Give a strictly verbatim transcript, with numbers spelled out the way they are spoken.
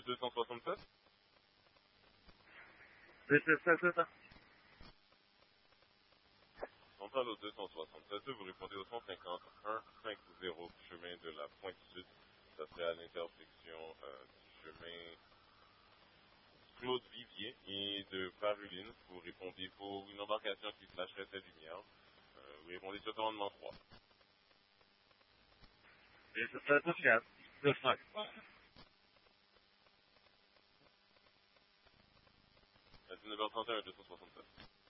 deux cent soixante-sept? C'est c'est ça, c'est ça. Centrale au deux cent soixante-sept, vous répondez au cent cinquante un cinquante chemin de la Pointe Sud. Ça serait à l'intersection euh, du chemin Claude Vivier et de Paruline. Vous répondez pour une embarcation qui flasherait ses lumières. Euh, vous répondez sur commandement trois. Et c'est ça, c'est ça. C'est ça. À dix-neuf heures trente et un, deux cent soixante-sept.